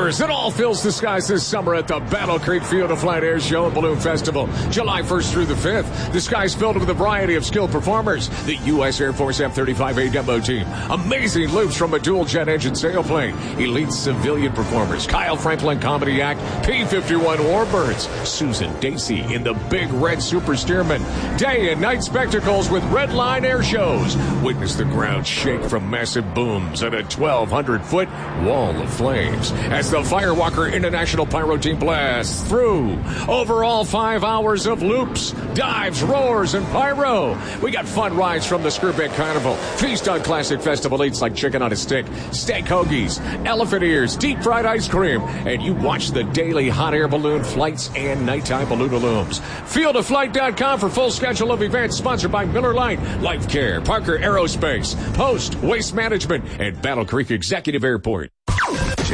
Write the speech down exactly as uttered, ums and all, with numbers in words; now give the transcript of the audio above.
Stars. It all fills the skies this summer at the Battle Creek Field of Flight Air Show and Balloon Festival, July first through the fifth. The sky's filled with a variety of skilled performers. The U S Air Force F thirty-five A demo team. Amazing loops from a dual jet engine sailplane. Elite civilian performers. Kyle Franklin Comedy Act. P fifty-one Warbirds. Susan Dacey in the Big Red Super Steerman. Day and night spectacles with Red Line air shows. Witness the ground shake from massive booms and a twelve hundred foot wall of flames as the Firewalker International Pyro Team blasts through over all five hours of loops, dives, roars, and pyro. We got fun rides from the Skirbeck Carnival. Feast on classic festival eats like chicken on a stick, steak hoagies, elephant ears, deep fried ice cream, and you watch the daily hot air balloon flights and nighttime balloonalooms. field of flight dot com for full schedule of events sponsored by Miller Lite, Life Care, Parker Aerospace, Post, Waste Management, and Battle Creek Executive Airport.